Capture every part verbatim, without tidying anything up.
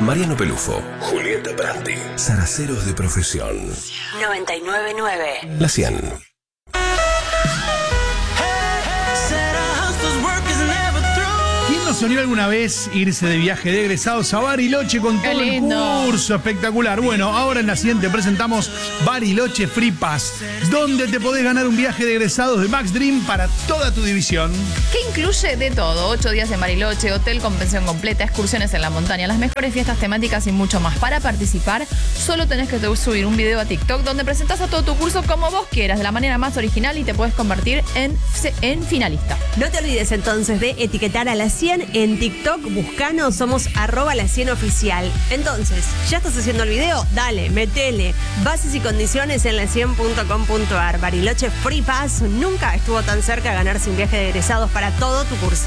Mariano Pelufo, Julieta Branti, zaraceros de profesión. noventa y nueve punto nueve. La cien. ¿Quién nos soñó alguna vez irse de viaje de egresados a Bariloche con Qué todo lindo. el curso espectacular? Bueno, ahora en la siguiente presentamos Bariloche Free Pass, donde te podés ganar un viaje de egresados de Max Dream para toda tu división. Que incluye de todo: ocho días en Bariloche, hotel con pensión completa, excursiones en la montaña, las mejores fiestas temáticas y mucho más. Para participar, solo tenés que subir un video a TikTok donde presentás a todo tu curso como vos quieras, de la manera más original, y te puedes convertir en, en finalista. No te olvides entonces de etiquetar a La cien en TikTok, buscanos, somos arroba La cien oficial. Entonces, ¿ya estás haciendo el video? Dale, metele. Bases y condiciones en la cien punto com punto ar. Bariloche Free Pass nunca estuvo tan cerca de ganarse un viaje de egresados para todo tu curso.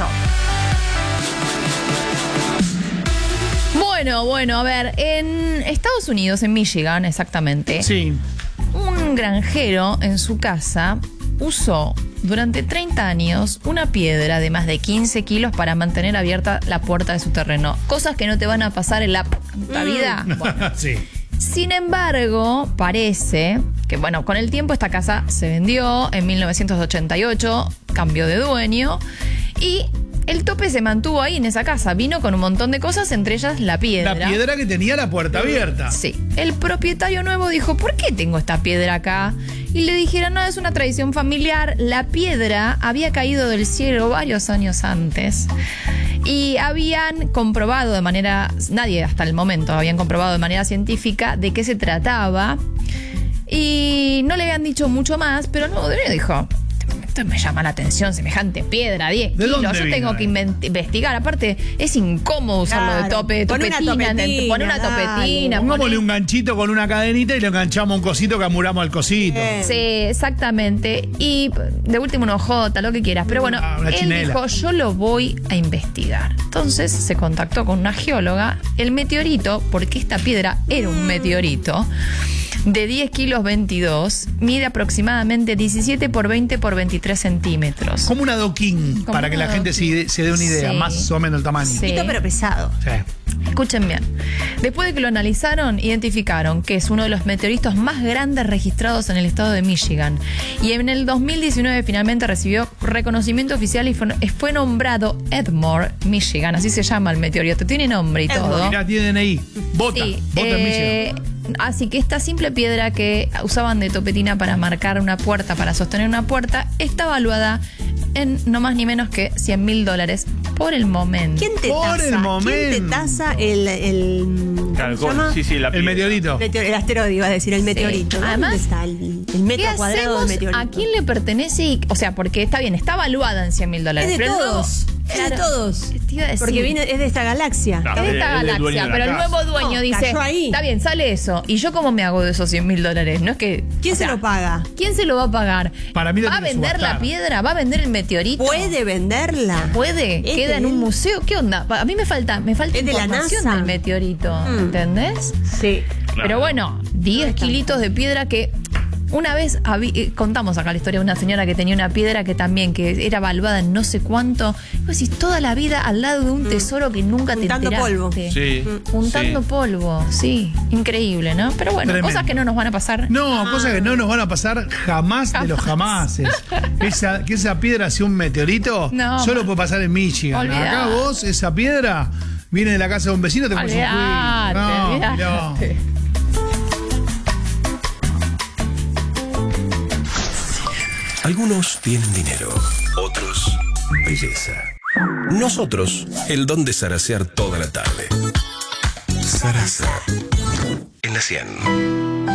Bueno, bueno, a ver, en Estados Unidos, en Michigan exactamente, Sí. un granjero en su casa usó durante treinta años una piedra de más de quince kilos para mantener abierta la puerta de su terreno. Cosas que no te van a pasar en la puta vida. Bueno. Sí. Sin embargo, parece que, bueno, con el tiempo esta casa se vendió en mil novecientos ochenta y ocho, cambió de dueño y el tope se mantuvo ahí en esa casa. Vino con un montón de cosas, entre ellas la piedra. La piedra que tenía la puerta abierta. Sí. El propietario nuevo dijo, ¿por qué tengo esta piedra acá? Y le dijeron, no, es una tradición familiar. La piedra había caído del cielo varios años antes. Y habían comprobado de manera, nadie hasta el momento habían comprobado de manera científica de qué se trataba. Y no le habían dicho mucho más, pero no, de dijo, esto me llama la atención, semejante piedra, diez ¿De kilos. dónde Yo vino, tengo eh? que inven- investigar. Aparte, es incómodo usarlo de Claro. tope, Pon una topetina. topetina, Pon una dale. topetina. Pongámosle poné- un ganchito con una cadenita y le enganchamos un cosito que amuramos al cosito. Bien. Sí, exactamente. Y de último una hojota, lo que quieras. Pero bueno, Ah, una él chinela. dijo, yo lo voy a investigar. Entonces se contactó con una geóloga. El meteorito, porque esta piedra era un meteorito, de diez kilos veintidós, mide aproximadamente diecisiete por veinte por veintitrés centímetros. Como un adoquín, Como para que la un gente se, se dé una idea, Sí. más o menos el tamaño. Sí. Poquito pero pesado. Sí. Escuchen bien. Después de que lo analizaron, identificaron que es uno de los meteoritos más grandes registrados en el estado de Michigan. Y en el dos mil diecinueve finalmente recibió reconocimiento oficial y fue, fue nombrado Edmore, Michigan. Así se llama el meteorito. Tiene nombre y todo. Mirá, tiene D N I. Vota. Sí, Vota en eh, Michigan. Así que esta simple piedra que usaban de topetina para marcar una puerta, para sostener una puerta, está valuada en no más ni menos que cien mil dólares por el momento. ¿Quién te Por tasa? el ¿Quién te momento. tasa el, el, Claro, ¿cómo se llama? sí, sí, la El piedra. meteorito. Meteor- el asteroide, iba a decir, el meteorito. ¿Dónde Además, está el, el ¿Qué metro cuadrado del hacemos? meteorito? ¿A quién le pertenece? Y- o sea, porque está bien, está valuada en cien mil dólares. Es de pero el nuevo- todos. Es de Claro, todos. te iba a decir. Porque viene, es de esta galaxia. Claro. Es de esta Es del dueño galaxia, de la pero el casa. nuevo dueño No, dice, cayó ahí. está bien, sale eso. ¿Y yo cómo me hago de esos cien mil dólares? No es que... ¿Quién o se sea, lo paga? ¿Quién se lo va a pagar? Para mí lo ¿Va a tiene que vender la subastar. piedra? ¿Va a vender el meteorito? ¿Puede venderla? ¿Puede? Es ¿Queda de en un él. museo? ¿Qué onda? A mí me falta, me falta Es de la información NASA. del meteorito, Mm. ¿entendés? Sí. Pero bueno, diez kilitos de piedra que... Una vez habí- eh, contamos acá la historia de una señora que tenía una piedra que también, que era valuada en no sé cuánto. Y vos decís, toda la vida al lado de un tesoro que nunca Juntando te polvo. enteraste. Sí. Juntando sí. polvo, sí. Increíble, ¿no? Pero bueno, Tremendo. cosas que no nos van a pasar. No, cosas que no nos van a pasar jamás, de los jamases. Esa, que esa piedra sea un meteorito, No, solo ma- puede pasar en Michigan. Olvidate. Acá vos, esa piedra, viene de la casa de un vecino, te comes un Olvidate, cuy. No, olvidate. mirá. Algunos tienen dinero, otros belleza. Nosotros, el don de zarasear toda la tarde. Zaraza en la cien.